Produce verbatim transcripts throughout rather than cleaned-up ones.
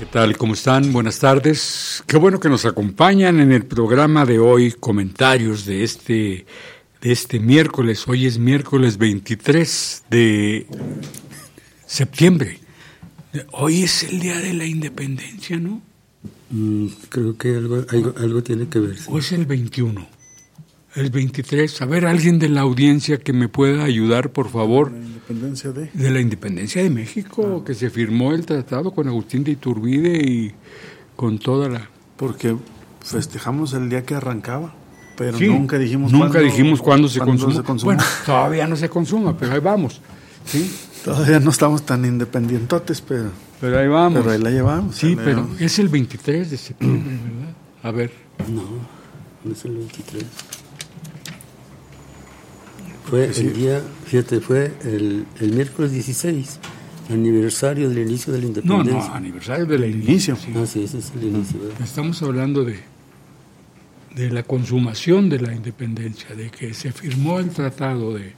¿Qué tal? ¿Cómo están? Buenas tardes. Qué bueno que nos acompañan en el programa de hoy, comentarios de este, de este miércoles. Hoy es miércoles veintitrés de septiembre. Hoy es el Día de la Independencia, ¿no? Mm, creo que algo, algo, algo tiene que ver. Sí. O es el veintiuno. El veintitrés. A ver, alguien de la audiencia que me pueda ayudar, por favor. ¿La independencia de? De la independencia de México, ah. que se firmó el tratado con Agustín de Iturbide y con toda la... Porque festejamos el día que arrancaba, pero sí, nunca dijimos nunca cuándo, dijimos cuándo se cuándo consumó. se consumó. Bueno, todavía no se consuma, pero ahí vamos. ¿Sí? Todavía no estamos tan independientotes, pero... Pero ahí vamos. Pero ahí la llevamos. Sí, la pero llevamos. es el veintitrés de septiembre, ¿verdad? A ver. No, no es el veintitrés. Fue Sí. el día, fíjate, fue el, el miércoles dieciséis, aniversario del inicio de la No, independencia. no, aniversario del inicio. Sí. Ah, sí, ese es el inicio, ¿verdad? Estamos hablando de, de la consumación de la independencia, de que se firmó el tratado de...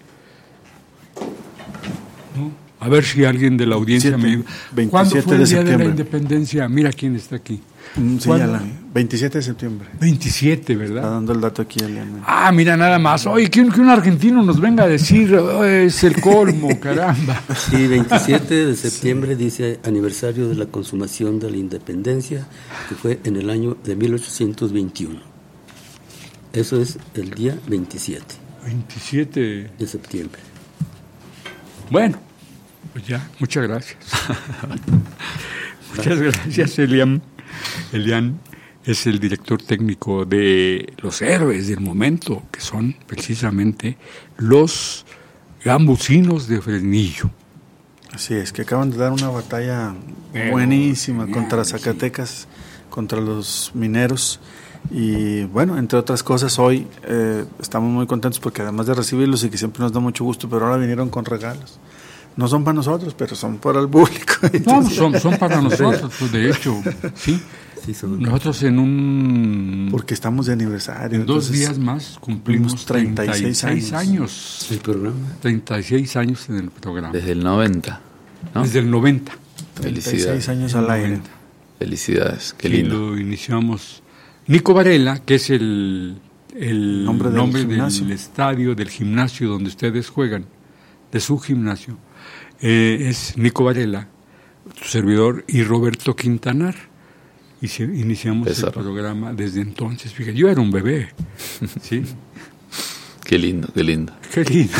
¿no? A ver si alguien de la audiencia me ayuda. ¿Cuándo fue el día de la independencia? Mira quién está aquí. Sí, ya la, veintisiete de septiembre. veintisiete, ¿verdad? Está dando el dato aquí, Eliana. Ah, mira, nada más. Oye, que un, que un argentino nos venga a decir, oh, es el colmo, caramba. Sí, veintisiete de septiembre dice aniversario de la consumación de la independencia, que fue en el año de mil ochocientos veintiuno. Eso es el día veintisiete. veintisiete de septiembre. Bueno, pues ya, muchas gracias. Muchas gracias, Elian. Elian es el director técnico de los héroes del momento, que son precisamente los gambusinos de Fresnillo. Así es, que acaban de dar una batalla Pero, buenísima genial, contra Zacatecas, sí. contra los mineros. Y bueno, entre otras cosas, hoy eh, estamos muy contentos porque además de recibirlos y que siempre nos da mucho gusto, pero ahora vinieron con regalos. No son para nosotros, pero son para el público. No, son, son para nosotros, pues de hecho, sí. sí son. Nosotros en un... Porque estamos de aniversario. En dos días más cumplimos treinta y seis años. años. El programa. treinta y seis años en el programa. Desde el noventa, ¿no? Desde el noventa. treinta y seis años al aire. Felicidades, qué sí, lindo. Lo iniciamos. Nico Varela, que es el, el nombre, del, nombre del, del estadio, del gimnasio donde ustedes juegan, de su gimnasio, eh, es Nico Varela, tu servidor, y Roberto Quintanar. Y si, iniciamos Pesar. el programa desde entonces. Fíjate, yo era un bebé. ¿Sí? Qué lindo, qué lindo. Qué lindo.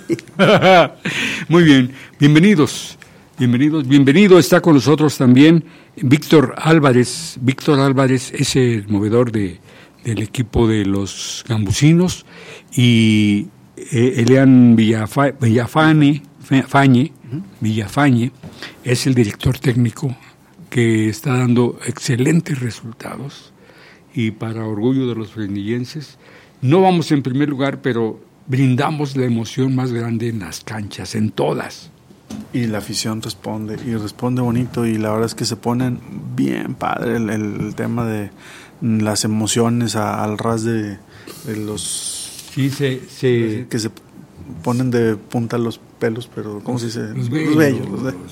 Muy bien, bienvenidos. Bienvenidos, bienvenido, está con nosotros también Víctor Álvarez. Víctor Álvarez es el movedor de, del equipo de los gambusinos y eh, Elian Villafa, Villafane, Fañe, Villafañe es el director técnico que está dando excelentes resultados y para orgullo de los fresnillenses. No vamos en primer lugar, pero brindamos la emoción más grande en las canchas, en todas. Y la afición responde, y responde bonito, y la verdad es que se ponen bien padre el, el, el tema de las emociones a, al ras de, de los... Sí, se, se... que se ponen de punta los pelos, pero ¿cómo se dice? Los bellos. bellos. Los bellos.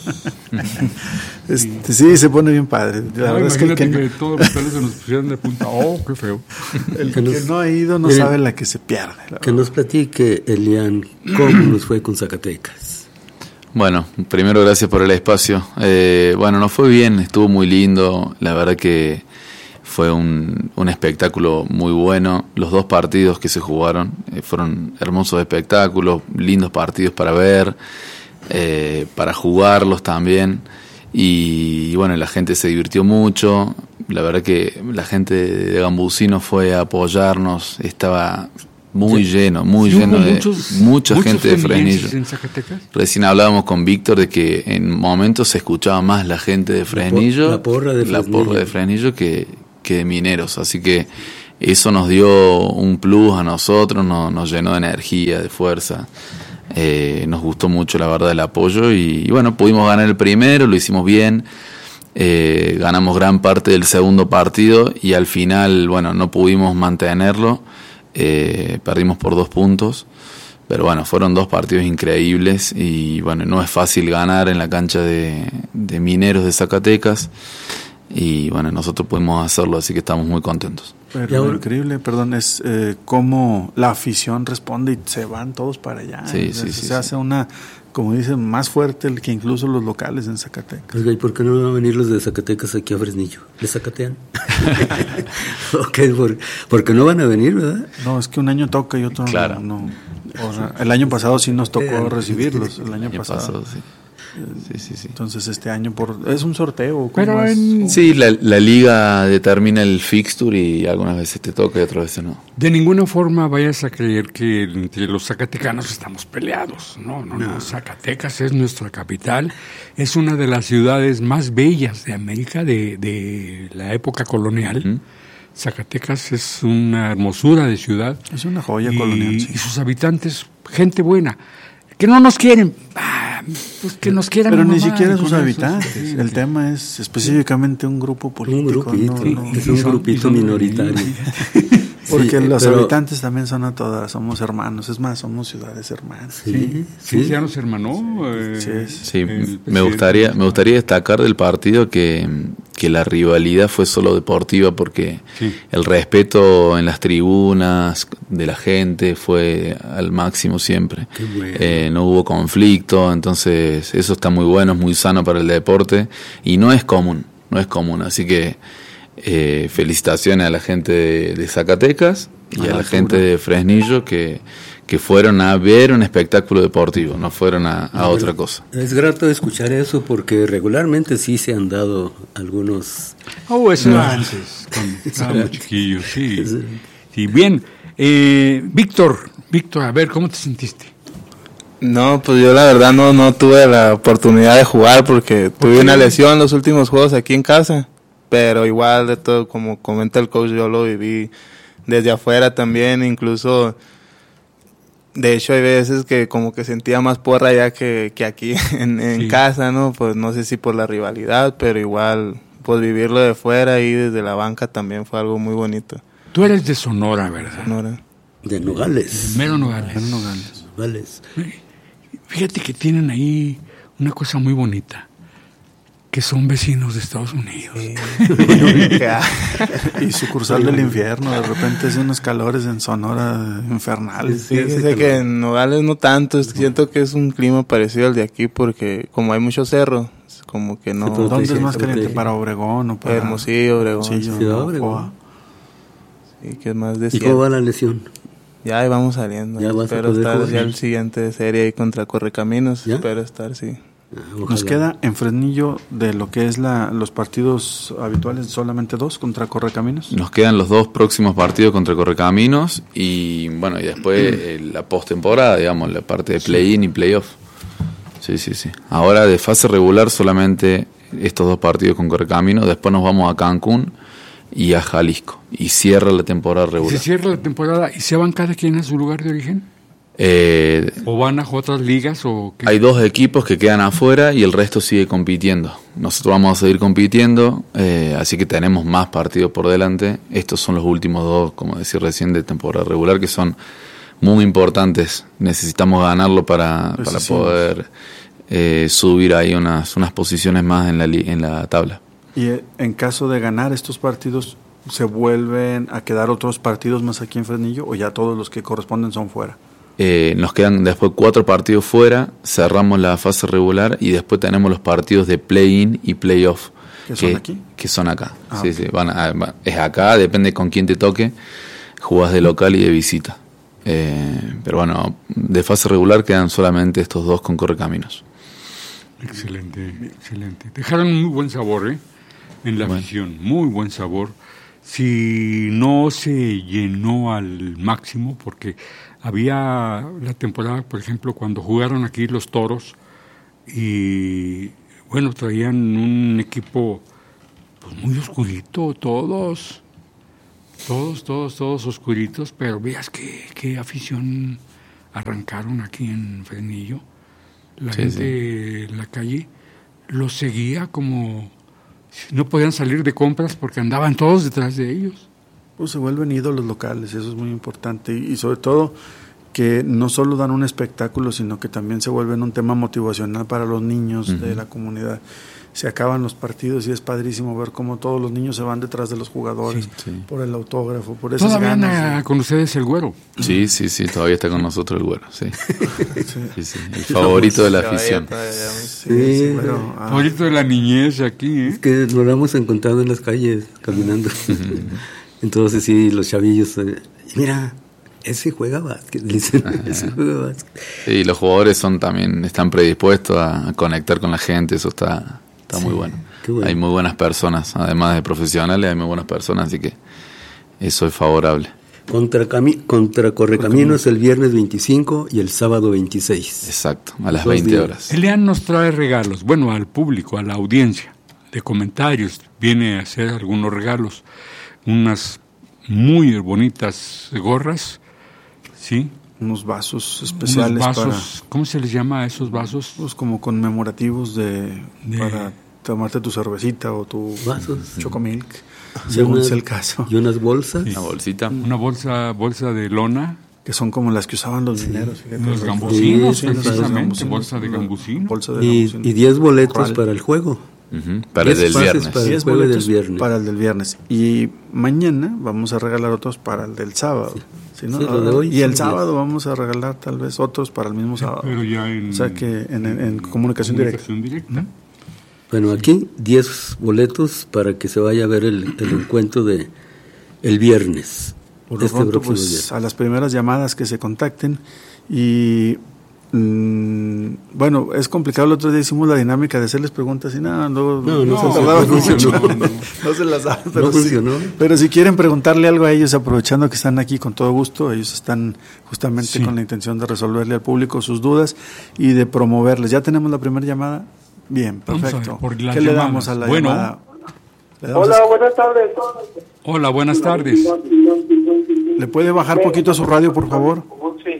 este, sí, se pone bien padre. La no, verdad es que, que, que que todos los pelos se nos pusieron de punta. Oh, qué feo. El que, que no ha ido no miren, sabe la que se pierde. Que nos platique, Elian, cómo nos fue con Zacatecas. Bueno, primero gracias por el espacio. Eh, bueno, nos fue bien, estuvo muy lindo. La verdad que fue un, un espectáculo muy bueno. Los dos partidos que se jugaron eh, fueron hermosos espectáculos, lindos partidos para ver, eh, para jugarlos también. Y, y bueno, la gente se divirtió mucho. La verdad que la gente de Gambusino fue a apoyarnos, estaba... Muy sí. lleno, muy ¿Sí lleno de muchos, mucha muchos gente de Fresnillo. En Zacatecas? Recién hablábamos con Víctor de que en momentos se escuchaba más la gente de Fresnillo, la, por, la porra de la Fresnillo, porra de Fresnillo que, que de Mineros. Así que eso nos dio un plus a nosotros, nos, nos llenó de energía, de fuerza. Eh, nos gustó mucho la verdad el apoyo y, y bueno, pudimos ganar el primero, lo hicimos bien. Eh, ganamos gran parte del segundo partido y al final, bueno, no pudimos mantenerlo. Eh, perdimos por dos puntos, pero bueno, fueron dos partidos increíbles y bueno, no es fácil ganar en la cancha de, de Mineros de Zacatecas y bueno, nosotros pudimos hacerlo, así que estamos muy contentos. Pero lo increíble, perdón, es eh, cómo la afición responde y se van todos para allá. Sí, o sea, sí, se sí, hace sí. una, como dicen, más fuerte que incluso los locales en Zacatecas. Oiga, ¿y por qué no van a venir los de Zacatecas aquí a Fresnillo? ¿Les zacatean? Ok, por, porque no van a venir, ¿verdad? No, es que un año toca y otro Claro. no. no. O sea, el año pasado sí nos tocó recibirlos, el año, El año pasado. pasado, sí. Sí, sí, sí. Entonces este año por es un sorteo. ¿Cómo Pero es? en- Sí, la, la liga determina el fixture y algunas veces te toca y otras veces no. De ninguna forma vayas a creer que entre los zacatecanos estamos peleados. No, no, no. Zacatecas es nuestra capital. Es una de las ciudades más bellas de América de, de la época colonial. Ujú. Zacatecas es una hermosura de ciudad. Es una joya y, colonial. Sí. y sus habitantes, gente buena. Que no nos quieren. Ah, pues que nos quieran. Pero ni nomás, siquiera y sus con eso, habitantes. sí, El sí. tema es específicamente un grupo político. Un grupito, no, no. es Y un son- grupito y son- minoritario. Porque Sí, los pero- habitantes también son a todas, somos hermanos. Es más, somos ciudades hermanas. Sí, Sí, sí. ya nos hermanó. eh, Sí, es- Sí, el me presidente. gustaría, me gustaría destacar del partido que, que la rivalidad fue solo deportiva porque Sí. el respeto en las tribunas de la gente fue al máximo siempre. Qué bueno. Eh, no hubo conflicto, entonces eso está muy bueno, es muy sano para el deporte y no es común, no es común, así que eh, felicitaciones a la gente de, de Zacatecas y A a la la gente altura. de Fresnillo que, que fueron a ver un espectáculo deportivo, no fueron a, a otra cosa. Es grato escuchar eso porque regularmente sí se han dado algunos... Oh, eso era antes, cuando estábamos chiquillos, sí. Sí, bien. Eh, Víctor, Víctor, a ver, ¿cómo te sentiste? No, pues yo la verdad no, no tuve la oportunidad de jugar porque ¿Por tuve qué? una lesión en los últimos juegos aquí en casa. Pero igual de todo, como comenta el coach, yo lo viví desde afuera también, incluso... De hecho, hay veces que como que sentía más porra allá que, que aquí en, en Sí. casa, ¿no? Pues no sé si por la rivalidad, pero igual, pues vivirlo de fuera y desde la banca también fue algo muy bonito. Tú eres de Sonora, ¿verdad? Sonora. De Nogales. Mero Nogales. Mero Nogales. Nogales. Fíjate que tienen ahí una cosa muy bonita, que son vecinos de Estados Unidos. Y sucursal del infierno, de repente hace unos calores en Sonora infernales. Fíjese que en Nogales no tanto, es que siento que es un clima parecido al de aquí porque como hay mucho cerro, es como que no... Sí, pero- ¿Dónde es protege, más caliente? protege. ¿Para Obregón o para Hermosillo, Obregón, Hermosillo, Ciudad no, Obregón. Joa? sí, que es más ¿Y desierto. cómo va la lesión? Ya ahí vamos saliendo. Ya vas a espero poder estar jugar. ya el siguiente serie ahí contra Correcaminos. ¿Ya? Espero estar, sí. Ah, Nos ojalá. queda en Fresnillo de lo que es la, los partidos habituales solamente dos contra Correcaminos. Nos quedan los dos próximos partidos contra Correcaminos y bueno, y después eh, la postemporada, digamos, la parte de play-in y play-off. Sí, sí, sí. Ahora de fase regular solamente estos dos partidos con Correcaminos, después nos vamos a Cancún y a Jalisco y cierra la temporada ¿Y se regular. cierra la temporada y se van cada quien a su lugar de origen? Eh, ¿O van a otras ligas? O qué? Hay dos equipos que quedan afuera y el resto sigue compitiendo. Nosotros vamos a seguir compitiendo, eh, así que tenemos más partidos por delante. Estos son los últimos dos, como decía recién, de temporada regular, que son muy importantes. Necesitamos ganarlo para, para Decisión. poder eh, subir ahí unas, unas posiciones más en la, li- en la tabla. Y eh, en caso de ganar estos partidos, ¿se vuelven a quedar otros partidos más aquí en Fresnillo o ya todos los que corresponden son fuera? Eh, nos quedan después cuatro partidos fuera, cerramos la fase regular y después tenemos los partidos de play-in y play-off. ¿Que son aquí? Que son acá. Ah, sí, ok. sí, van a- va- es acá, depende con quién te toque. Jugás de local y de visita. Eh, pero bueno, de fase regular quedan solamente estos dos con Correcaminos. Excelente, excelente. Dejaron un muy buen sabor, ¿eh? En la Bueno. afición, muy buen sabor. Si no se llenó al máximo, porque había la temporada, por ejemplo, cuando jugaron aquí los Toros y, bueno, traían un equipo pues muy oscurito, todos, todos, todos, todos oscuritos, pero veas qué, qué afición arrancaron aquí en Fresnillo. La Sí, gente en la calle los seguía como si no podían salir de compras porque andaban todos detrás de ellos. Pues se vuelven ídolos locales, eso es muy importante. Y, y sobre todo que no solo dan un espectáculo, sino que también se vuelven un tema motivacional para los niños uh-huh. de la comunidad. Se acaban los partidos y es padrísimo ver cómo todos los niños se van detrás de los jugadores sí, sí. por el autógrafo, por esas ¿Todavía ganas. ¿Todavía con ustedes el Güero? Sí, sí, sí, todavía está con nosotros el Güero, sí. sí. sí, sí. El favorito de la afición. Sí, sí, sí, bueno, ah. favorito de la niñez aquí, ¿eh? Es que lo hemos encontrado en las calles, caminando. Entonces sí, los chavillos, eh, mira, ese juega básquet, dicen, ese juega básquet. Sí, los jugadores son también, están predispuestos a, a conectar con la gente, eso está... Está sí, muy bueno. bueno. Hay muy buenas personas, además de profesionales, hay muy buenas personas, así que eso es favorable. Contra, cami- contra Correcaminos el viernes veinticinco y el sábado veintiséis. Exacto, a las veinte horas. Elian nos trae regalos, bueno, al público, a la audiencia, de comentarios. Viene a hacer algunos regalos, unas muy bonitas gorras, ¿sí? Unos vasos especiales. Unos vasos, para, ¿cómo se les llama a esos vasos? Pues como conmemorativos de, de para tomarte tu cervecita o tu vasos, chocomilk, según sea el caso. Y unas bolsas. Sí. Una bolsita. Una bolsa bolsa de lona. Que son como las que usaban los sí. mineros. Fíjate, los gambusinos, sí, precisamente, bolsa de gambusinos. Y diez boletos ¿Cuál? Para el juego. Uh-huh. Para el del viernes. Para el juego del viernes. Para el del viernes. Y mañana vamos a regalar otros para el del sábado. Sí. ¿Sí, no? Sí, lo de hoy, y el sí, sábado ya. Vamos a regalar tal vez otros para el mismo sábado. Pero ya en, o sea que en, en, en comunicación, comunicación directa. directa. ¿Mm? Bueno, aquí diez boletos para que se vaya a ver el, el encuentro de el viernes. Por lo este pronto, pues viernes. A las primeras llamadas que se contacten y mmm, bueno, es complicado. El otro día hicimos la dinámica de hacerles preguntas y nada, no, no, no, no, se, no, no, funcionó. no, no se las sabe, pero, no funcionó. Sí, pero si quieren preguntarle algo a ellos, aprovechando que están aquí con todo gusto, ellos están justamente sí. con la intención de resolverle al público sus dudas y de promoverles. Ya tenemos la primera llamada. Bien, perfecto. ¿Qué llamadas. Le damos a la bueno. llamada? Hola, a... buenas tardes. Hola, buenas tardes. ¿Le puede bajar poquito a su radio, por favor? Sí.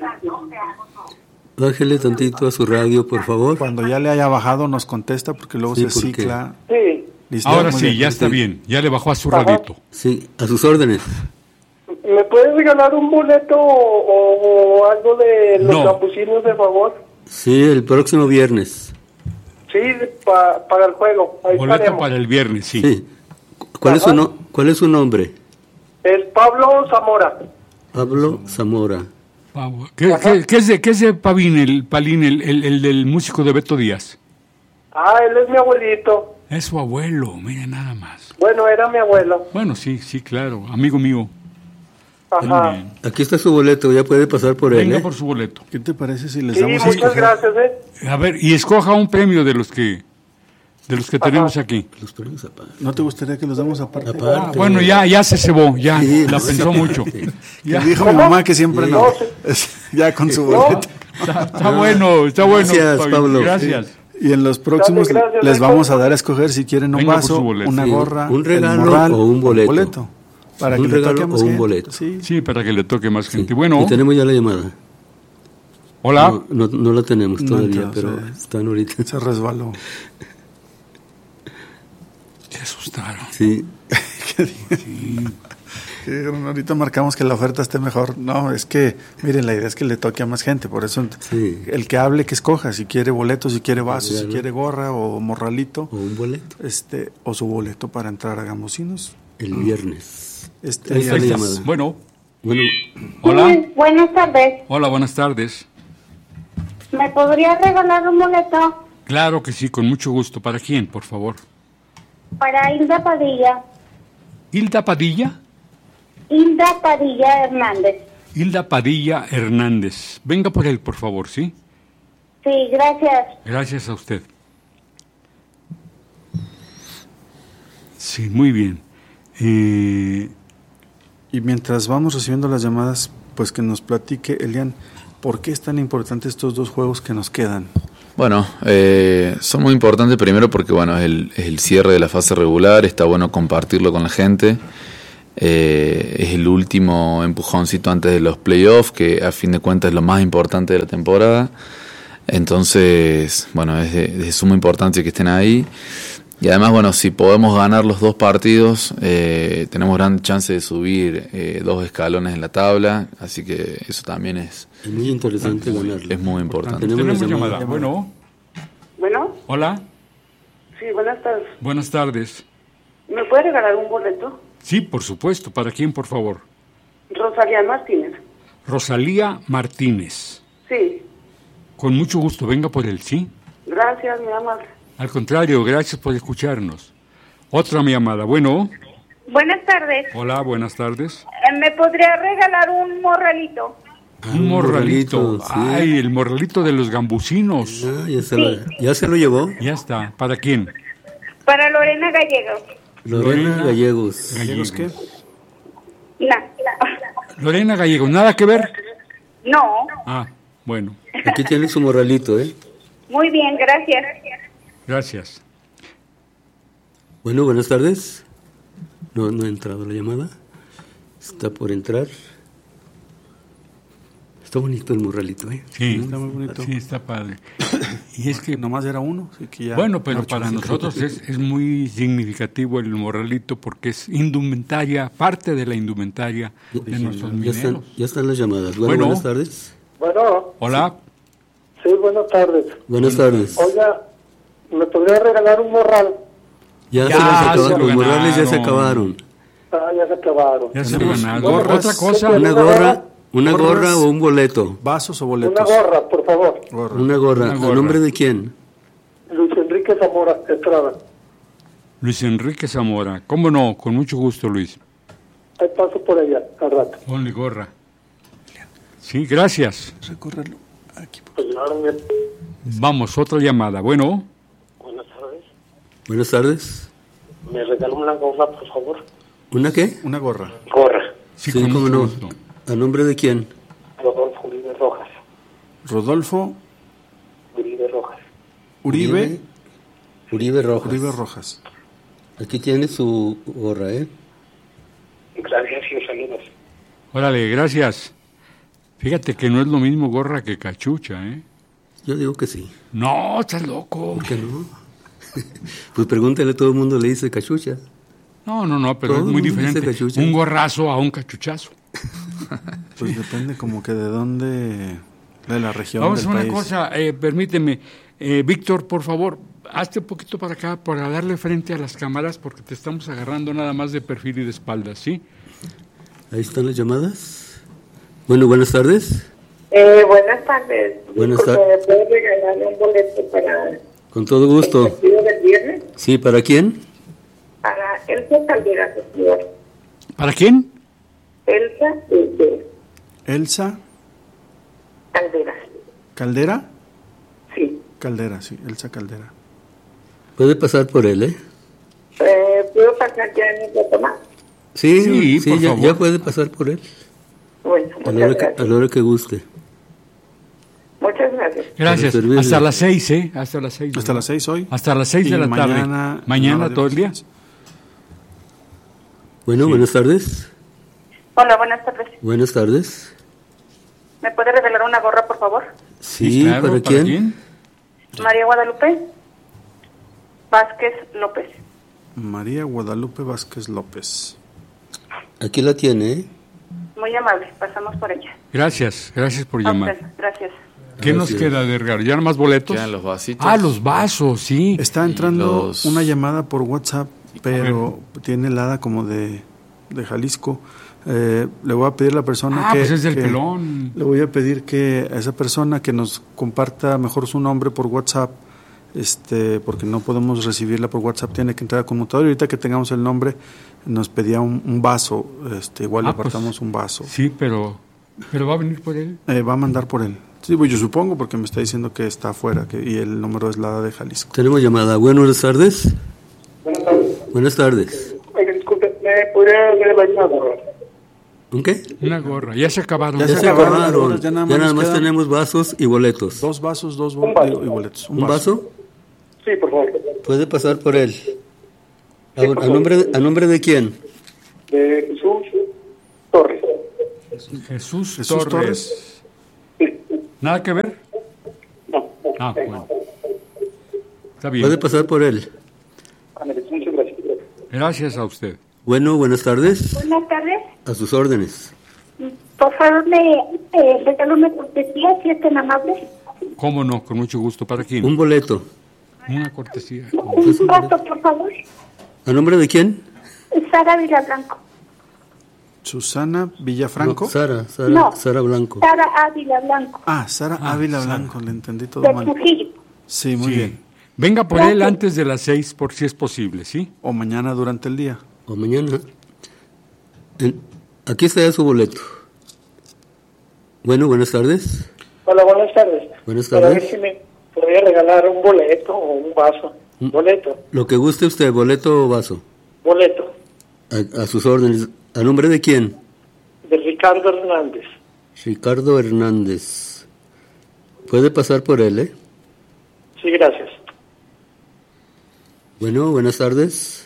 Bájele tantito a su radio, por favor. Cuando ya le haya bajado nos contesta porque luego sí, se porque... cicla. Sí. ¿Listo? Ahora sí, bien. Ya está bien. Ya le bajó a su radito. Sí, a sus órdenes. ¿Me puedes regalar un boleto o, o algo de los no. campusinos, de favor? Sí, el próximo viernes. Sí, pa, para el juego. Ahí boleto estaremos. Para el viernes, sí. sí. ¿Cuál, es su no, ¿Cuál es su nombre? Es Pablo Zamora. Pablo Zamora. ¿Qué, qué, qué, es de, ¿Qué es de Pavín, el Palín, el, el, el del músico de Beto Díaz? Ah, él es mi abuelito. Es su abuelo, mira nada más. Bueno, era mi abuelo. Bueno, sí, sí, claro, amigo mío. Ajá. Aquí está su boleto, ya puede pasar por él. Venga ¿eh? por su boleto. ¿Qué te parece si les sí, damos a muchas gracias, ¿eh? A ver, y escoja un premio de los que de los que Ajá. tenemos aquí. Los premios aparte. ¿No te gustaría que los damos aparte? aparte. Ah, bueno, ya ya se cebó, ya sí, la pensó sí. mucho. Sí. Ya. Dijo mi mamá que siempre sí. no. Ya con su boleto. Está, está bueno, está bueno. Gracias, Pablo. Pablo. Gracias. Sí. Y en los próximos gracias, gracias, les vamos a dar a escoger si quieren un Venga vaso, una sí. gorra, un regalo morral, o un boleto. Un boleto para un que regalo le toque más o un gente. boleto. Sí. sí, para que le toque más gente. Sí. Bueno. Y tenemos ya la llamada. Hola. No, no, no la tenemos todavía, no, pero se, están ahorita. Se resbaló. Se asustaron. Sí. sí. Ahorita marcamos que la oferta esté mejor. No, es que, miren, la idea es que le toque a más gente. Por eso sí. el que hable, que escoja. Si quiere boleto, si quiere vaso, si quiere gorra o morralito. O un boleto. Este, o su boleto para entrar a Gambusinos. El viernes. Este, Ahí está la llamada. Bueno. Bueno. Hola. Sí, buenas tardes. Hola, buenas tardes. ¿Me podría regalar un boleto? Claro que sí, con mucho gusto. ¿Para quién, por favor? Para Hilda Padilla. ¿Hilda Padilla? Hilda Padilla Hernández. Hilda Padilla Hernández. Venga por él, por favor, ¿sí? Sí, gracias. Gracias a usted. Sí, muy bien. Eh... Y mientras vamos recibiendo las llamadas, pues que nos platique, Elian, ¿por qué es tan importante estos dos juegos que nos quedan? Bueno, eh, son muy importantes primero porque bueno es el, es el cierre de la fase regular, está bueno compartirlo con la gente, eh, es el último empujoncito antes de los playoffs, que a fin de cuentas es lo más importante de la temporada, entonces bueno es de, de suma importancia que estén ahí, Y además, bueno, si podemos ganar los dos partidos, eh, tenemos gran chance de subir eh, dos escalones en la tabla, así que eso también es, Es muy interesante ganarlo. es muy importante. Tenemos, Tenemos llamada. llamada. Bueno, Bueno, hola, sí, buenas tardes. buenas tardes. ¿Me puede regalar un boleto? Sí, por supuesto. ¿Para quién, por favor? Rosalía Martínez. Rosalía Martínez. Sí, Con mucho gusto, venga por él, ¿sí? gracias, mi amable. Al contrario, gracias por escucharnos. Otra mi amada. Bueno, Buenas tardes. hola, buenas tardes. Eh, ¿Me podría regalar un morralito? Ah, Un morralito. sí. Ay, el morralito de los gambusinos. Ah, ya, se lo, ¿Ya se lo llevó? Ya está. ¿Para quién? Para Lorena Gallegos. Lorena, Lorena Gallegos. ¿Gallegos qué? No. Lorena Gallego, ¿nada que ver? No. Ah, bueno, Aquí tiene su morralito, ¿eh? Muy bien, gracias. gracias. Bueno, buenas tardes. No, no ha entrado la llamada. Está por entrar. Está bonito el morralito, ¿eh? Sí, Está muy bonito. sí, está padre. Y es que, Nomás era uno. Así que ya bueno, pero ocho. para nosotros es, es muy significativo el morralito porque es indumentaria, parte de la indumentaria de nuestros Ya están, mineros. ya están las llamadas. Bueno, Bueno. buenas tardes. Bueno, Hola, sí, buenas tardes. Buenas tardes. Oiga, ¿me podría regalar un morral? Ya, Ya se los se acabaron. lo Los morrales ya se ganaron. acabaron. Ah, ya se acabaron. ya se Tenemos ganaron. gorras. Otra cosa, Una gorra, una Gorras. gorra o un boleto. ¿Vasos o Una boletos? gorra, por favor. Gorra. Una gorra. Una ¿A gorra. nombre de quién? Luis Enrique Zamora Estrada. Luis Enrique Zamora. ¿Cómo no? Con mucho gusto, Luis. Ahí paso por allá, al rato. Ponle gorra. Sí, gracias. Recórrelo. Aquí. Pues claro, bien. Vamos, otra llamada. Bueno, Buenas tardes. Buenas tardes. ¿Me regala una gorra, por favor? ¿Una qué? Una gorra. Gorra. sí, Sí, con cómo mucho no. gusto. ¿A nombre de quién? Rodolfo Uribe Rojas. Rodolfo Uribe Rojas. Uribe. Uribe Rojas. Uribe Rojas. Aquí tiene su gorra, ¿eh? Gracias y saludos. Órale, gracias. Fíjate que no es lo mismo gorra que cachucha, ¿eh? Yo digo que sí. No, estás loco. ¿Por qué no? Pues pregúntale, todo el mundo le dice cachucha. No, no, no, pero Todo es muy el mundo dice diferente. cachucha. Un gorrazo a un cachuchazo. Pues depende como que de dónde, de la región Vamos a del una país. cosa, eh, permíteme. Eh, Víctor, por favor, hazte un poquito para acá para darle frente a las cámaras porque te estamos agarrando nada más de perfil y de espaldas, ¿sí? Ahí están las llamadas. Bueno, buenas tardes. Eh, buenas tardes. Buenas Disculpe, tardes. ¿me puede regalar un boleto para Con todo el gusto. partido del viernes? Sí, ¿para quién? Para Elsa Caldera, señor. ¿Para quién? Elsa Caldera. Elsa Caldera. Caldera. Sí. Caldera, sí. Elsa Caldera. Puede pasar por él, ¿eh? Eh, ¿Puedo pasar ya en el tomar? Sí, Sí, sí, por ya, favor. ya puede pasar por él. Bueno, A la muchas hora que, a gracias. la hora que guste. Muchas gracias. Gracias. Para servirle. Hasta las seis, ¿eh? Hasta las seis. Hasta las seis hoy. Hasta las seis Y de la tarde. mañana- Mañana no, todo el día. Bueno, buenas tardes. Hola, buenas tardes. Buenas tardes. ¿Me puede regalar una gorra, por favor? Sí, claro, ¿para, quién? María Guadalupe Vázquez López. María Guadalupe Vázquez López. Aquí la tiene, ¿eh? Muy amable, pasamos por ella. Gracias, gracias por A llamar. usted, gracias. ¿Qué nos Gracias. queda de regalo? ¿Ya nada más boletos? Quedan los vasitos. Ah, los vasos, sí. Está entrando los- una llamada por WhatsApp, pero tiene el hada como de, de Jalisco. Eh, le voy a pedir a la persona Ah, que... pues es del que- pelón. Le voy a pedir que a esa persona que nos comparta mejor su nombre por WhatsApp, este, porque no podemos recibirla por WhatsApp, tiene que entrar a conmutador. Y ahorita que tengamos el nombre, nos pedía un, un vaso, este, igual Ah, le pues, apartamos un vaso. Sí, pero, pero va a venir por él. Eh, va a mandar por él. Sí, pues yo supongo, porque me está diciendo que está afuera que, y el número es la hada de Jalisco. Tenemos llamada. Buenas tardes. Buenas tardes. Buenas tardes. Oiga, disculpe, ¿me podría regalar una gorra? ¿Un qué? Una gorra. Ya se acabaron. Ya Ya se se acabaron las acabaron. gorras, ya Ya nada nada más más, nos quedan- tenemos vasos y boletos. Dos vasos, dos Un bol- vaso. y boletos. ¿Un vaso? Sí, por favor. Puede pasar por él. ¿A, Sí, por a favor. nombre, de- ¿A nombre de quién? De Jesús Torres. Jesús, Jesús Torres. Torres. Sí. ¿Nada que ver? No. Ah, bueno. Está bien. Puede pasar por él. Muchas gracias. Gracias a usted. Bueno, buenas tardes. Buenas tardes. A sus órdenes. Por favor, me eh, regalo una cortesía, si es tan amable. ¿Cómo no? Con mucho gusto. ¿Para quién? Un boleto. Una cortesía. Un vaso, por favor. ¿A nombre de quién? Sara Vilablanco. Susana Villafranco. No, Sara, Sara, No. Sara Blanco. Sara Ávila Blanco. Ah, Sara Ah, Ávila Sara. Blanco, le entendí todo De mal. Trujillo. Sí, muy Sí. bien. Venga por Gracias. él antes de las seis, por si es posible, ¿sí? O mañana durante el día. O mañana. En- Aquí está ya su boleto. Bueno, buenas tardes. Hola, buenas tardes. Buenas Para ver tardes. si me podría regalar un boleto o un vaso. Mm. Boleto, Lo que guste usted, boleto o vaso. boleto. A, a sus órdenes. ¿A nombre de quién? De Ricardo Hernández. Ricardo Hernández. Puede pasar por él, ¿eh? Sí, gracias. Bueno, buenas tardes.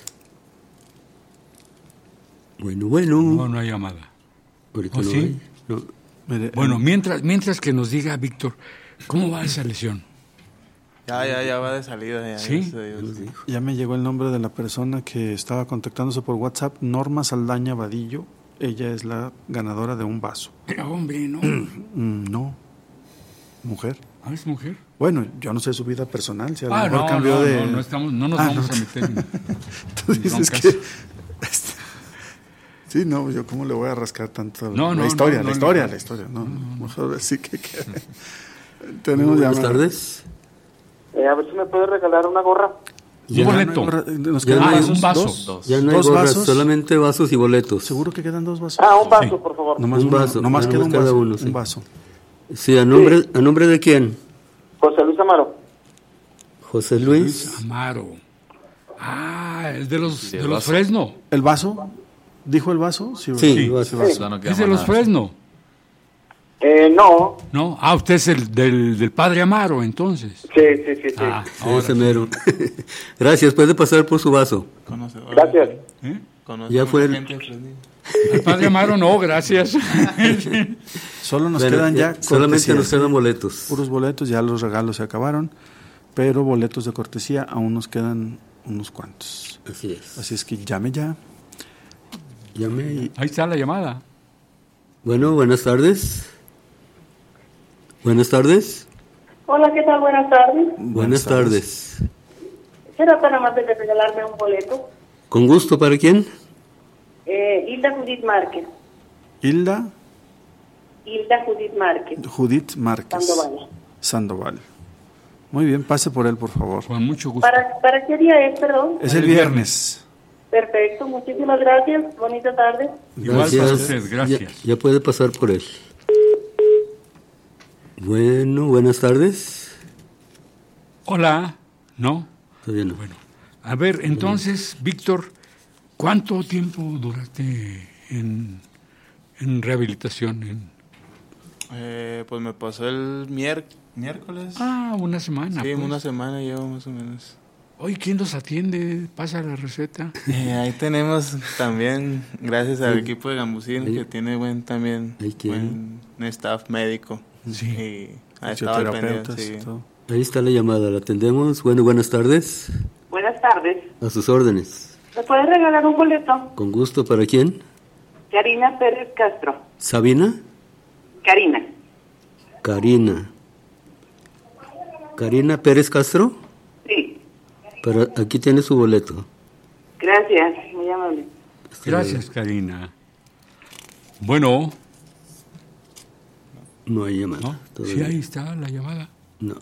Bueno, bueno. No, no hay llamada. Ahorita ¿Oh, no sí? hay. No. Mire, Bueno, eh, mientras, mientras que nos diga, Víctor, ¿cómo va esa lesión? Ya, ya, ya va de salida. Ya, ¿Sí? gracias a Dios. ya me llegó el nombre de la persona que estaba contactándose por WhatsApp, Norma Saldaña Vadillo. Ella es la ganadora de un vaso. Pero, hombre, no. Mm, no, mujer. ¿Ah, es mujer? Bueno, yo no sé su vida personal, si a lo Ah, mejor no, cambió no, de... no, no, estamos, no nos Ah, vamos no. a meter en... Tú dices broncas. que... este, sí, no, yo cómo le voy a rascar tanto No, no, la historia, no, la no, historia, no. la historia. No, mejor así que... que- Tenemos Buenas llamada. tardes. Eh, a ver si me puede regalar una gorra. Un Ya boleto. No hay gorra- Nos Ya quedan no hay- vasos, un vaso. dos. Dos. Ya no hay ¿Dos gorras, vasos? solamente vasos y boletos. ¿Seguro que quedan dos vasos? Ah, un vaso, Sí. por favor. Nomás Un uno, vaso, nomás nada queda más un cada vaso. uno, sí. Un vaso. Sí, ¿a nombre, ¿a nombre de quién? José Luis Amaro. José Luis. Amaro. Ah, es de los, Sí, de el los vaso. Fresno. ¿El vaso? ¿Dijo el vaso? Sí. Sí, Sí. vaso. Ya no queda Es de más los nada. Fresno. Eh, no. ¿No? Ah, usted es el del, del padre Amaro, entonces. Sí, sí, sí, sí. Ah, Sí, ahora ese sí. mero. Gracias, puede pasar por su vaso. Conocedor. Gracias. ¿Eh? Conozco Ya fue el- gente de Fresnillo. El padre Amaro no, gracias. Solo nos Bueno, quedan ya, solamente cortesías. nos quedan boletos. Puros boletos, ya los regalos se acabaron, pero boletos de cortesía aún nos quedan unos cuantos. Así es. Así es que llame ya. Llame y- Ahí está la llamada. Bueno, buenas tardes. Buenas tardes. Hola, ¿qué tal? Buenas tardes. Buenas tardes. ¿Será tan amable de regalarme un boleto? ¿Con gusto para quién? Eh, Hilda Judith Márquez. Hilda Hilda Judith Márquez. Judith Márquez. Sandoval. Sandoval. Muy bien, pase por él, por favor. Con mucho gusto. ¿Para, ¿Para qué día es, perdón? Es el El viernes. Perfecto, muchísimas gracias. Bonita tarde. Igual para usted, gracias. Ya, ya puede pasar por él. Bueno, buenas tardes. Hola. ¿No? Todavía no. Bueno. A ver, entonces, Víctor, ¿cuánto tiempo duraste en, en rehabilitación? En... Eh, pues me pasó el mier- miércoles. Ah, una semana. sí, pues. una semana llevo más o menos. Oye, ¿quién los atiende? Pasa la receta. Eh, ahí tenemos también, gracias al equipo de Gambusín, Ahí- que tiene buen también ahí tiene. buen staff médico. Sí. Y ahí estaba al Fisioterapeutas pendiente, y sí. todo. Ahí está la llamada, la atendemos. Bueno, buenas tardes. Buenas tardes. A sus órdenes. ¿Me puedes regalar un boleto? Con gusto, ¿para quién? Karina Pérez Castro. ¿Sabina? Karina. Karina. ¿Karina Pérez Castro? Sí. Para, aquí tiene su boleto. Gracias, muy amable. Gracias, Karina. Bueno, No hay llamada. ¿no? todavía. Sí, ahí está la llamada. No.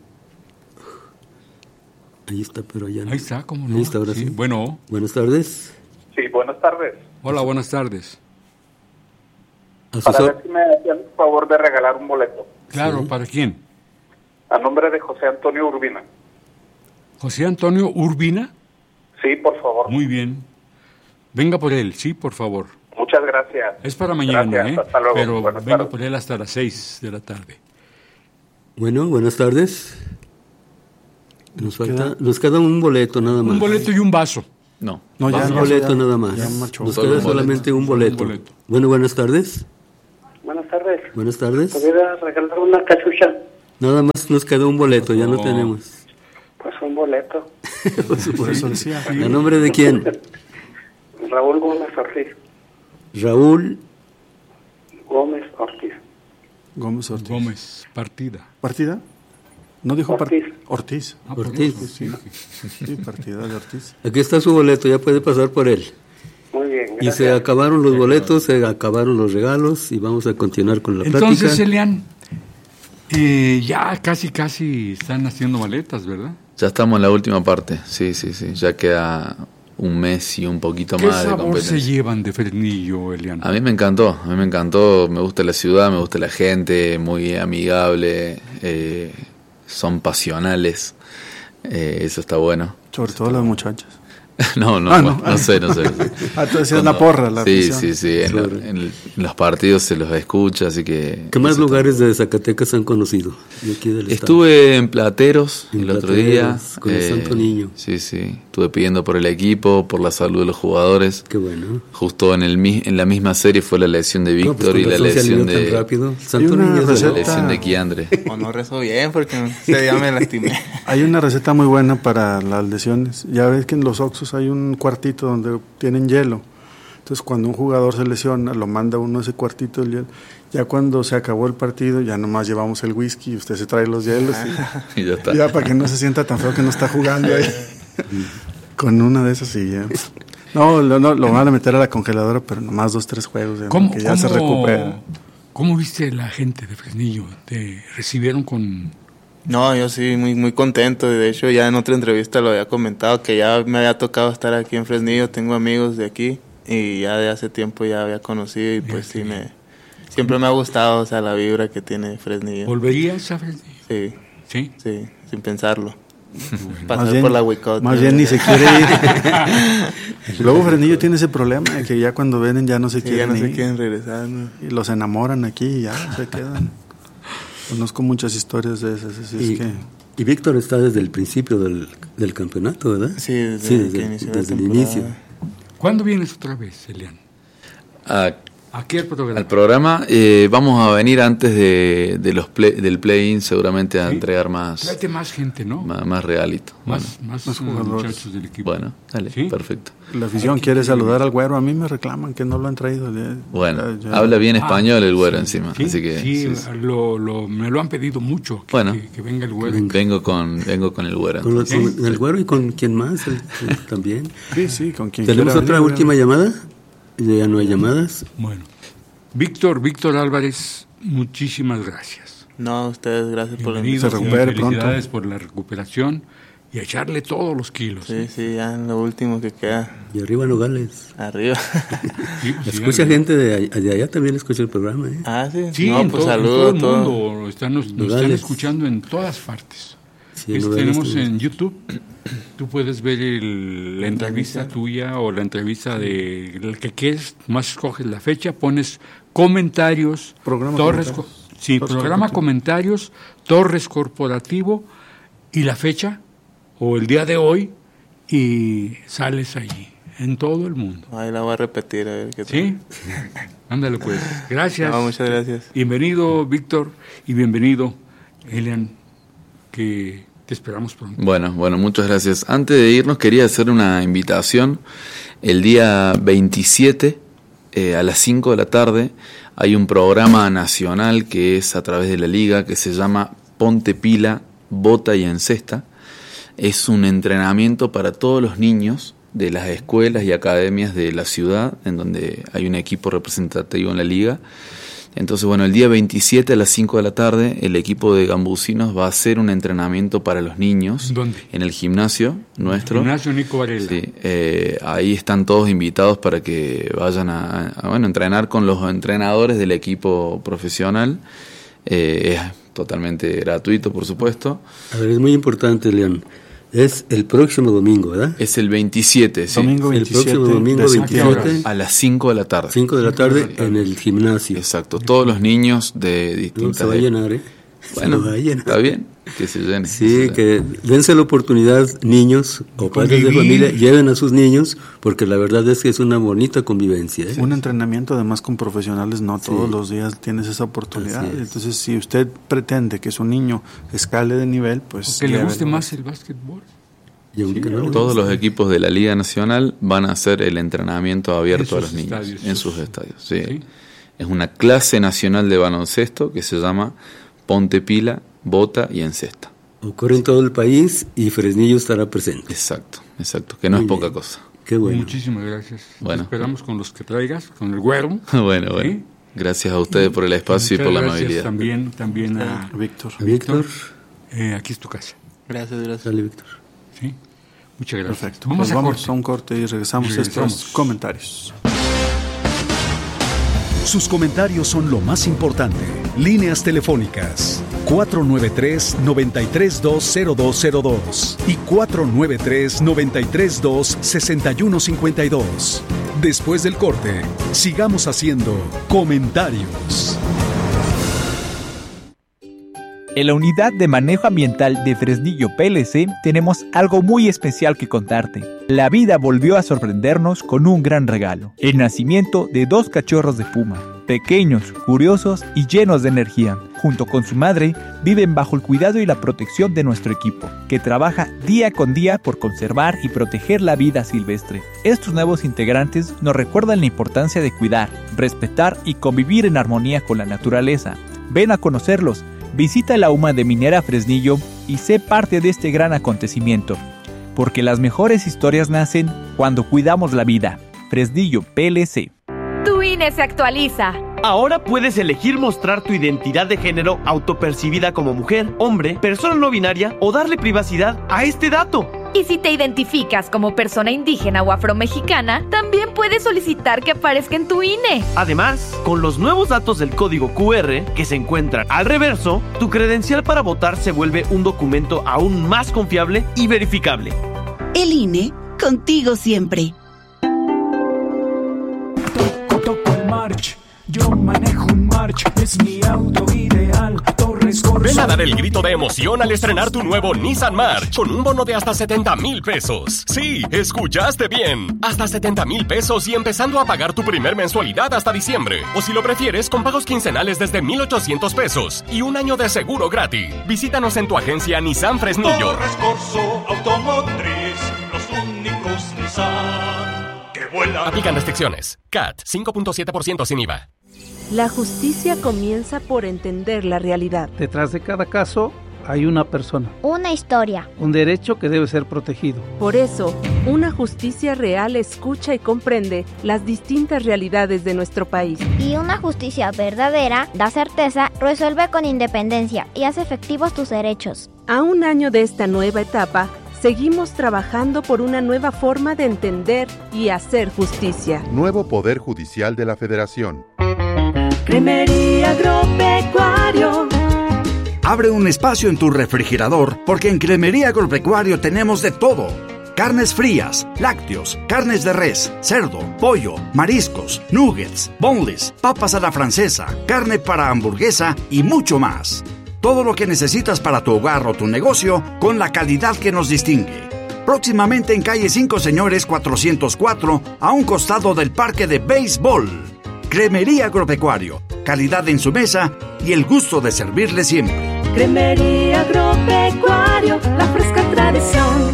Ahí está, pero allá no. Ahí está, ¿cómo no? Ahí está, ahora sí. Bueno, Buenas tardes. Sí, buenas tardes. hola, buenas tardes. A sus Para or- ver si me hacían el favor de regalar un boleto. Claro, Sí. ¿para quién? A nombre de José Antonio Urbina. José Antonio Urbina. Sí, por favor. Muy bien. Venga por él, sí, por favor. Muchas gracias. Es para mañana, Gracias, ¿eh? hasta luego. Pero Buenas venga tardes. por él hasta las seis de la tarde. Bueno, buenas tardes. Nos, falta, queda- nos queda un boleto nada más. Un boleto y un vaso. No. No, ya, Un ya, boleto ya- nada más. ya marchó. Nos Solo queda un boleto. solamente un Solo un boleto. boleto. Bueno, buenas tardes. Buenas tardes. Buenas tardes. ¿Pudiera regalar una cachucha? Nada más nos queda un boleto, ya no No. tenemos. Pues un boleto. boleto. Por eso decía. ¿A nombre de quién? Raúl Gómez Ortiz. Raúl Gómez Ortiz. Gómez Ortiz. Gómez, partida. ¿Partida? ¿No dijo Ortiz. Part- Ortiz. Ah, por Ortiz. eso, sí. Sí, partida de Ortiz. Aquí está su boleto, ya puede pasar por él. Muy bien, Y gracias. se acabaron los boletos, se acabaron los regalos y vamos a continuar con la Entonces, plática. Elian, eh, ya casi, casi están haciendo maletas, ¿verdad? Ya estamos en la última parte, sí, sí, sí. Ya queda un mes y un poquito ¿Qué más de sabor se competencia. llevan de Fresnillo, Elian? A mí me encantó, a mí me encantó, me gusta la ciudad, me gusta la gente, muy amigable, eh, son pasionales, eh, eso está bueno. Sobre todo las muchachas. No, no, Ah, bueno, no. no sé, no sé. no sé. Ah, tú decías la porra, la Sí, afición. sí, sí, en, la- en el- en los partidos se los escucha, así que... ¿Qué más eso está- lugares de Zacatecas han conocido? De aquí del estado. Estuve en Plateros En el otro día. Plateros, con el Santo Niño. Sí, sí. Estuve pidiendo por el equipo, por la salud de los jugadores. Qué bueno. Justo en el mi- en la misma serie fue la lesión de No, pues, Víctor con y la razón se lesión alivió tan de rápido. Santo una Niño es de receta- la loco. lesión de Kiandre. O no rezo bien porque ese día me lastimé. Hay una receta muy buena para las lesiones. Ya ves que en los Oxxos hay un cuartito donde tienen hielo. Entonces, cuando un jugador se lesiona, lo manda uno a ese cuartito del hielo. Ya cuando se acabó el partido, ya nomás llevamos el whisky y usted se trae los hielos. Y, Y ya está. ya para que no se sienta tan feo que no está jugando ahí. Con una de esas y ya. No, lo, no, lo van a meter a la congeladora, pero nomás dos, tres juegos. Ya, ¿Cómo, que ya se cómo- recupera. ¿Cómo viste la gente de Fresnillo? ¿Te recibieron con...? No, yo sí, muy muy contento. De hecho, ya en otra entrevista lo había comentado que ya me había tocado estar aquí en Fresnillo. Tengo amigos de aquí y ya de hace tiempo ya había conocido y pues sí me... Siempre me ha gustado, o sea, la vibra que tiene Fresnillo. ¿Volverías a Fresnillo? Sí, Sí. sí, sin pensarlo. Más Pasar bien, por la Huicot. más bien ni se quiere ir. Luego Fresnillo tiene ese problema de que ya cuando vienen ya no se Sí, ya quieren no se ir. quieren regresar, ¿no? Y los enamoran aquí y ya se quedan. Conozco muchas historias de esas, así Y, es que... y Víctor está desde el principio del, del campeonato, ¿verdad? Sí, desde, Sí, que desde, inició la desde el temporada. inicio. ¿Cuándo vienes otra vez, Elian? Ah, ¿A qué programa? al programa eh, vamos a venir antes de, de los play- del play-in seguramente a Sí. entregar más, Tráete más gente, ¿no? más, más realito. Más, más, más eh, jugadores. muchachos del equipo. Bueno, dale, ¿Sí? perfecto. La afición quiere saludar al güero. A mí me reclaman que no lo han traído. Ya- Bueno, ya- habla bien Ah, español el güero encima, Sí, así que sí, sí, sí. Lo, lo- me lo han pedido mucho, que, Bueno. que, que venga el güero. vengo con vengo con el güero. Con, entonces. con el güero y con quién más el- el- también. Sí, sí, con quien ¿Tenemos quiera otra venir, última llamada? Ya no hay llamadas. Bueno, Víctor, Víctor Álvarez, muchísimas gracias. No, ustedes, gracias por la Bienvenido, Se recupere y felicidades pronto. por la recuperación y a echarle todos los kilos. Sí, sí, ya en lo último que queda. Y arriba Nogales. Arriba. Sí, pues, Escucha sí, gente de, all- de allá también escucha el programa, ¿eh? Ah, sí. Sí, no, en, pues todo, en saludos todo el a todos. mundo están, nos, nos están Nogales. escuchando en todas partes. Sí, Este, Nogales tenemos también. en YouTube, tú puedes ver el- la entrevista tuya o la entrevista de el que quieres, más escoges la fecha, pones comentarios, Programa Torres, comentarios. Co- sí, Torres programa Corporativo. comentarios, Torres Corporativo y la fecha o el día de hoy y sales allí, en todo el mundo. Ahí la voy a repetir, a ver qué tal. ¿Sí? Ándale pues. Gracias. No, muchas gracias. Bienvenido, Víctor, y bienvenido, Elian, que te esperamos pronto. Bueno, bueno, muchas gracias. Antes de irnos quería hacer una invitación. El día veintisiete eh, a las cinco de la tarde hay un programa nacional que es a través de la liga que se llama Ponte Pila, Bota y Encesta. Es un entrenamiento para todos los niños de las escuelas y academias de la ciudad, en donde hay un equipo representativo en la liga. Entonces, bueno, el día veintisiete a las cinco de la tarde, el equipo de Gambusinos va a hacer un entrenamiento para los niños. ¿Dónde? En el gimnasio nuestro. Ignacio Nico Varela. Sí, eh, ahí están todos invitados para que vayan a, a, bueno, entrenar con los entrenadores del equipo profesional. Eh, es totalmente gratuito, por supuesto. A ver, es muy importante, León. Es el próximo domingo, ¿verdad? Es el veintisiete, sí. Domingo El veintisiete próximo domingo de septiembre. veintisiete. A las cinco de la tarde. cinco de la tarde en el gimnasio. Exacto, todos los niños de No, distintas... se va a llenar, ¿eh? Bueno, se va a llenar. está bien, que se llene. Sí, que dense la oportunidad, niños o padres de Convivir. familia, lleven a sus niños, porque la verdad es que es una bonita convivencia. ¿eh? Un entrenamiento además con profesionales, no todos Sí. los días tienes esa oportunidad. Así es. Entonces, si usted pretende que su niño escale de nivel, pues... O que le llévelo. guste más el básquetbol. Y aunque Sí, no, Todos los equipos de la Liga Nacional van a hacer el entrenamiento abierto a sus los niños estadios, en sus- sus estadios. Sí. Sí. Es una clase nacional de baloncesto que se llama Ponte Pila, Bota y Encesta. ocurre en todo el país y Fresnillo estará presente. Exacto, exacto, que no Muy es poca bien. cosa. Qué bueno. Muchísimas gracias. Bueno. Te esperamos con los que traigas, con el güero. Bueno, bueno. ¿Sí? Gracias a ustedes por el espacio y Muchas por la gracias amabilidad. También, también a Víctor. Víctor, Eh, aquí es tu casa. Gracias, gracias. dale Víctor. ¿Sí? Muchas gracias. Perfecto. Vamos Pues a vamos corte. a un corte y regresamos, Regresamos. a estos comentarios. Sus comentarios son lo más importante. Líneas telefónicas cuatro nueve tres, nueve tres dos, cero dos cero dos y cuatro nueve tres, nueve tres dos, seis uno cinco dos. Después del corte, sigamos haciendo comentarios. En la Unidad de Manejo Ambiental de Fresnillo P L C tenemos algo muy especial que contarte. La vida volvió a sorprendernos con un gran regalo: el nacimiento de dos cachorros de puma, pequeños, curiosos y llenos de energía. Junto con su madre, viven bajo el cuidado y la protección de nuestro equipo, que trabaja día con día por conservar y proteger la vida silvestre. Estos nuevos integrantes nos recuerdan la importancia de cuidar, respetar y convivir en armonía con la naturaleza. Ven a conocerlos. Visita la U M A de Minera Fresnillo y sé parte de este gran acontecimiento, porque las mejores historias nacen cuando cuidamos la vida. Fresnillo P L C. Tu I N E se actualiza. Ahora puedes elegir mostrar tu identidad de género autopercibida como mujer, hombre, persona no binaria o darle privacidad a este dato. Y si te identificas como persona indígena o afromexicana, también puedes solicitar que aparezca en tu I N E. Además, con los nuevos datos del código Q R que se encuentran al reverso, tu credencial para votar se vuelve un documento aún más confiable y verificable. El I N E, contigo siempre. Toco, toco el March, yo manejo un March, es mi auto ideal. Torres Corso. Ven a dar el grito de emoción al estrenar tu nuevo Nissan March con un bono de hasta setenta mil pesos. Sí, escuchaste bien. Hasta setenta mil pesos y empezando a pagar tu primer mensualidad hasta diciembre. O si lo prefieres, con pagos quincenales desde mil ochocientos pesos y un año de seguro gratis. Visítanos en tu agencia Nissan Fresnillo. Torres Corso Automotriz, los únicos Nissan que vuelan. Aplican restricciones. C A T cinco punto siete por ciento sin I V A. La justicia comienza por entender la realidad. Detrás de cada caso hay una persona. Una historia. Un derecho que debe ser protegido. Por eso, una justicia real escucha y comprende las distintas realidades de nuestro país. Y una justicia verdadera da certeza, resuelve con independencia y hace efectivos tus derechos. A un año de esta nueva etapa, seguimos trabajando por una nueva forma de entender y hacer justicia. Nuevo Poder Judicial de la Federación. Cremería Agropecuario. Abre un espacio en tu refrigerador porque en Cremería Agropecuario tenemos de todo. Carnes frías, lácteos, carnes de res, cerdo, pollo, mariscos, nuggets, boneless, papas a la francesa, carne para hamburguesa y mucho más. Todo lo que necesitas para tu hogar o tu negocio con la calidad que nos distingue. Próximamente en calle cinco Señores cuatrocientos cuatro, a un costado del parque de béisbol. Cremería Agropecuario, calidad en su mesa y el gusto de servirle siempre. Cremería Agropecuario, la fresca tradición.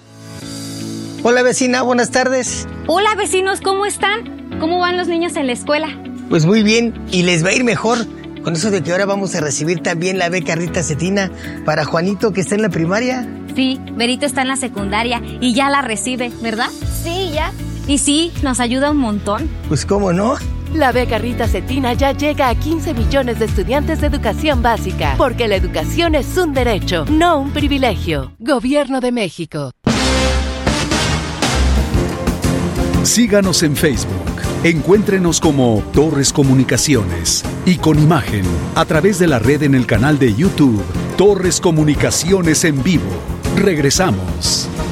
Hola vecina, buenas tardes. Hola vecinos, ¿cómo están? ¿Cómo van los niños en la escuela? Pues muy bien, y les va a ir mejor. Con eso de que ahora vamos a recibir también la beca Rita Cetina para Juanito, que está en la primaria. Sí, Berito está en la secundaria y ya la recibe, ¿verdad? Sí, ya. Y sí, nos ayuda un montón. Pues cómo no. La beca Rita Cetina ya llega a quince millones de estudiantes de educación básica, porque la educación es un derecho, no un privilegio. Gobierno de México. Síganos en Facebook. Encuéntrenos como Torres Comunicaciones y con imagen a través de la red en el canal de YouTube Torres Comunicaciones en Vivo. Regresamos.